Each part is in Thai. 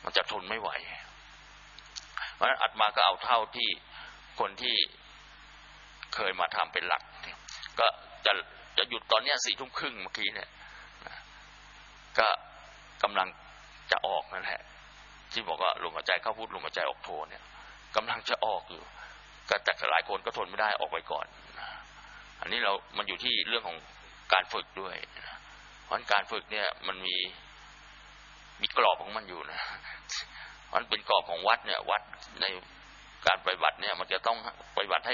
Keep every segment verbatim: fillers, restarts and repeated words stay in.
มันจะทนไม่ไหวเพราะฉะนั้นอาตมาก็เอาเท่าที่คนที่เคยมาทำเป็นหลักก็จะจะหยุดตอนนี้สี่ทุ่มครึ่งเมื่อกี้เนี่ยก็กำลังจะออกนั่นแหละที่บอกว่าลมหายใจเข้าพุทลมหายใจออกโทเนี่ยกำลังจะออกอยู่ก็แต่หลายคนก็ทนไม่ได้ออกไปก่อนอันนี้เรามันอยู่ที่เรื่องของการฝึกด้วยเพราะการฝึกเนี่ยมันมีมีกรอบของมันอยู่นะมันเป็นกรอบของวัดเนี่ยวัดในการปฏิบัติเนี่ยมันจะต้องปฏิบัติให้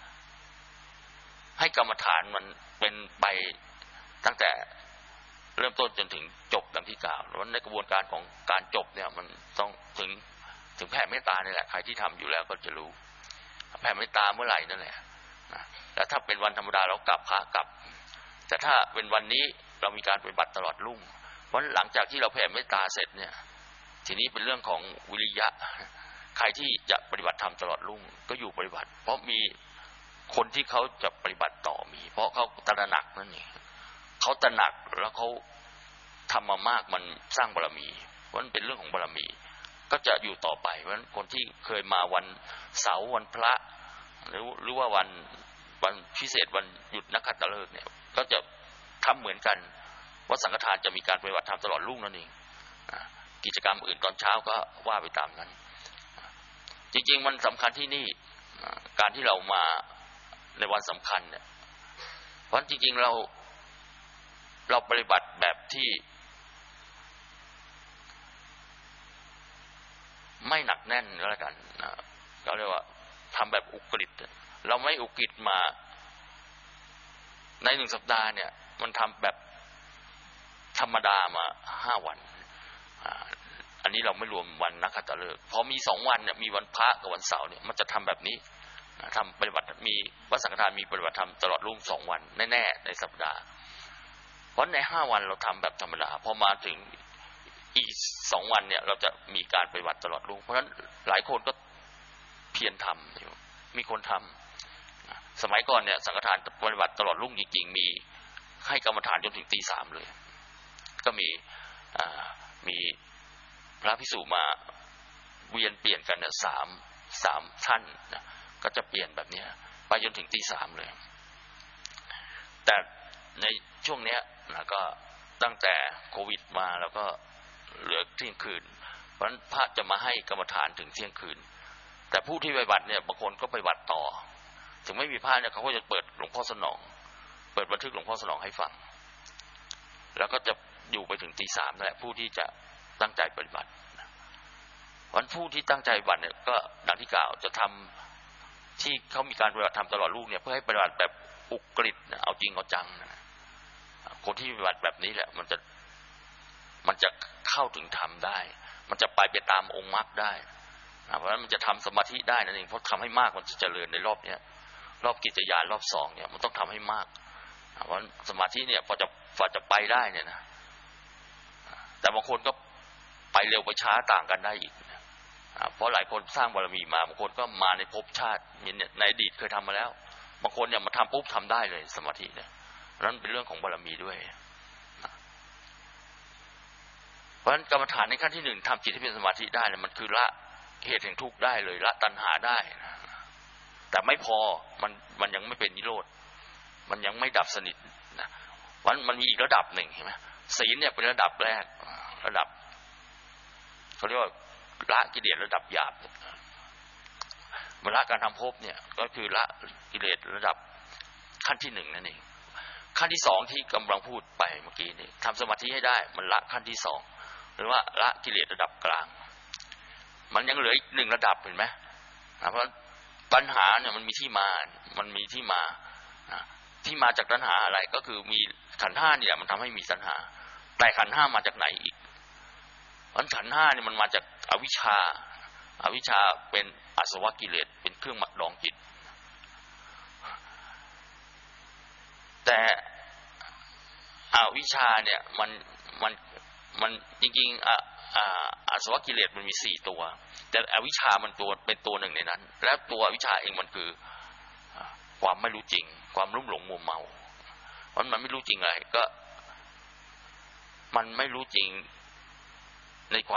ให้กรรมฐานมันเป็นไปตั้งแต่เริ่มต้นจนถึงจบดังที่กล่าวแล้วในกระบวนการของการจบเนี่ยมันต้องถึงถึงแผ่เมตตานี่แหละใครที่ทำอยู่แล้วก็จะรู้แผ่เมตตาเมื่อไหร่นั่นแหละนะแต่ถ้าเป็นวันธรรมดาเรากลับพระกลับแต่ถ้าเป็นวันนี้เรามีการปฏิบัติตลอดรุ่งเพราะหลังจากที่เราแผ่เมตตาเสร็จเนี่ยทีนี้เป็นเรื่องของวิริยะใครที่จะปฏิบัติธรรมตลอดรุ่งก็อยู่ปฏิบัติเพราะมีคนที่เขาจะปฏิบัติต่อมีเพราะเขาตระหนักนั่นเองเขาตระหนักแล้วเขาทำมามากมันสร้างบารมีเพราะมันเป็นเรื่องของบารมีก็จะอยู่ต่อไปเพราะฉะนั้นคนที่เคยมาวันเสาร์วันพระหรือหรือว่าวันวันพิเศษวันหยุดนักขัตฤกษ์เนี่ยก็จะทำเหมือนกันว่าสังฆทานจะมีการปฏิบัติธรรมตลอดรุ่งนั่นเองกิจกรรมอื่นตอนเช้าก็ว่าไปตามนั้นจริงๆมันสำคัญที่นี่การที่เรามาในวันสำคัญเนี่ยเพราะจริงๆเราเราปฏิบัติแบบที่ไม่หนักแน่นก็แล้วกันนะเราเรียกว่าทำแบบอุกฤษเราไม่อุกฤษมาในหนึ่งสัปดาห์เนี่ยมันทำแบบธรรมดามาห้าวันอันนี้เราไม่รวมวันนักขัตฤกษ์พอมีสองวันเนี่ยมีวันพระกับวันเสาร์เนี่ยมันจะทำแบบนี้ทำปฏิบัติมีวัดสังฆทานมีปฏิบัติธรรมตลอดรุ่งสองวันแน่ๆในสัปดาห์เพราะในห้าวันเราทำแบบธรรมดาพอมาถึงอีกสองวันเนี่ยเราจะมีการปฏิบัติตลอดรุ่งเพราะฉะนั้นหลายคนก็เพียรทำอยู่มีคนทำสมัยก่อนเนี่ยสังฆทานปฏิบัติตลอดรุ่งจริงๆมีให้กรรมฐานจนถึงตีสามเลยก็มีมีพระภิกษุมาเวียนเปลี่ยนกันเนี่ยสามสามท่านนะก็จะเปลี่ยนแบบนี้ไปจนถึงตีสามเลยแต่ในช่วงเนี้ยนะก็ตั้งแต่โควิดมาแล้วก็เหลือเที่ยงคืนเพราะฉะนั้นพระจะมาให้กรรมฐานถึงเที่ยงคืนแต่ผู้ที่ปฏิบัติเนี่ยบางคนก็ปฏิบัติต่อถึงไม่มีพระเนี่ยเขาก็จะเปิดหลวงพ่อสนองเปิดบันทึกหลวงพ่อสนองให้ฟังแล้วก็จะอยู่ไปถึงตีสามนั่นแหละผู้ที่จะตั้งใจปฏิบัติวันผู้ที่ตั้งใจปฏิบัติเนี่ยก็ดังที่กล่าวจะทำที่เขามีการปฏิบัติธรรมตลอดรุ่งเนี่ยเพื่อให้ปฏิบัติแบบอุกฤษเอาจริงเอาจังคนที่ปฏิบัติแบบนี้แหละมันจะมันจะเข้าถึงธรรมได้มันจะไปไปตามองค์มรรคได้เพราะฉะนั้นมันจะทำสมาธิได้นั่นเองเพราะทำให้มากมันจะเจริญในรอบเนี้ยรอบกิจญาณรอบสองเนี่ยมันต้องทำให้มากเพราะสมาธิเนี่ยพอจะพอจะไปได้เนี่ยนะแต่บางคนก็ไปเร็วไปช้าต่างกันได้อีกเพราะหลายคนสร้างบารมีมาบางคนก็มาในภพชาติในอดีตเคยทำมาแล้วบางคนเนี่ยมาทำปุ๊บทำได้เลยสมาธิเนี่ยนั้นเป็นเรื่องของบารมีด้วยเพราะฉะนั้นกรรมฐานในขั้นที่หนึ่งทำจิตให้เป็นสมาธิได้เนี่ยมันคือละเหตุแห่งทุกข์ได้เลยละตัณหาได้แต่ไม่พอมันมันยังไม่เป็นนิโรธมันยังไม่ดับสนิทนะมันมันมีอีกระดับหนึ่งเห็นไหมศีลเนี่ยเป็นระดับแรกระดับเขาเรียกว่าละกิเลสระดับหยาบมันละการทำภพเนี่ยก็คือละกิเลสระดับขั้นที่หนึ่งนั่นเองขั้นที่สองที่กำลังพูดไปเมื่อกี้นี่ทำสมาธิให้ได้มันละขั้นที่สองหรือว่าละกิเลสระดับกลางมันยังเหลืออีกหนึ่งระดับเห็นไหมเพราะปัญหาเนี่ยมันมีที่มามันมีที่มาที่มาจากตัณหาอะไรก็คือมีขันธ์ห้าเนี่ยมันทำให้มีตัณหาแต่ขันธ์ห้ามาจากไหนอีกขันธ์ห้าเนี่ยมันมาจากอวิชชาอวิชชาเป็นอาสวะกิเลสเป็นเครื่องหมักดองจิตแต่อวิชชาเนี่ยมันมันมันจริงๆอ่ะอ่าอาสวะกิเลสมันมีสี่ตัวแต่อวิชชามันตัวเป็นตัวหนึ่งในนั้นและตัวอวิชชาเองมันคือความไม่รู้จริงความลุ่มหลงมัวเมาเพราะมันไม่รู้จริงอะไรก็มันไม่รู้จริงในความ